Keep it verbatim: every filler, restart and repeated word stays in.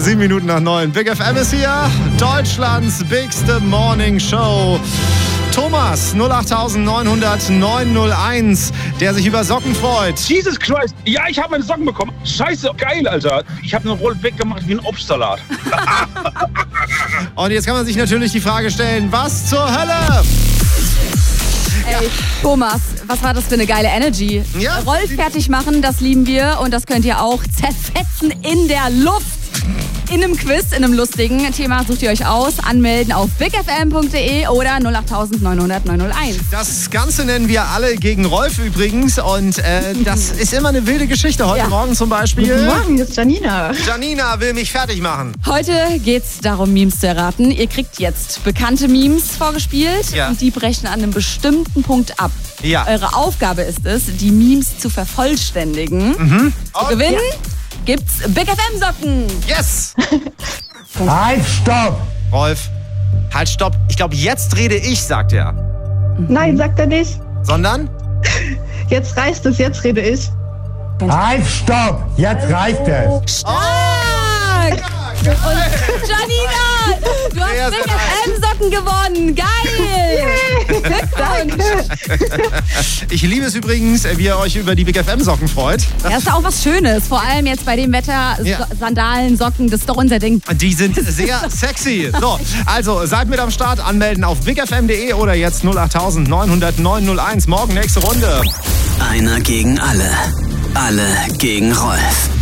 Sieben Minuten nach neun. Big F M ist hier. Deutschlands bigste Morning Show. Thomas, null acht neun null null neun null eins, der sich über Socken freut. Jesus Christ. Ja, ich habe meine Socken bekommen. Scheiße, geil, Alter. Ich habe eine Rolle weggemacht wie ein Obstsalat. Und jetzt kann man sich natürlich die Frage stellen, was zur Hölle? Ey, Thomas, was war das für eine geile Energy? Ja. Rolf fertig machen, das lieben wir. Und das könnt ihr auch zerfetzen in der Luft. In einem Quiz, in einem lustigen Thema sucht ihr euch aus. Anmelden auf big f m punkt d e oder null acht neun null null neun null eins. Das Ganze nennen wir alle gegen Rolf übrigens. Und äh, das ist immer eine wilde Geschichte. Heute Ja. Morgen zum Beispiel. Guten Morgen, hier ist Janina. Janina will mich fertig machen. Heute geht's darum, Memes zu erraten. Ihr kriegt jetzt bekannte Memes vorgespielt Ja. und die brechen an einem bestimmten Punkt ab. Ja. Eure Aufgabe ist es, die Memes zu vervollständigen. Mhm. Zu gewinnen gibt's Big F M Socken. Yes! Halt, stopp! Rolf, halt, stopp. Ich glaube, jetzt rede ich, sagt er. Nein, sagt er nicht. Sondern? Jetzt reicht es, jetzt rede ich. Halt, stopp! Jetzt reicht es! Stark! Und Janina, du hast Sehr, sehr Big F M Socken gewonnen. Geil! Glückwunsch! Ich liebe es übrigens, wie ihr euch über die Big F M Socken freut. Das ist auch was Schönes. Vor allem jetzt bei dem Wetter. Ja. So- Sandalen, Socken, das ist doch unser Ding. Die sind sehr sexy. So, also seid mit am Start, anmelden auf big f m punkt d e oder jetzt null acht neun null null neun null eins. Morgen nächste Runde. Einer gegen alle. Alle gegen Rolf.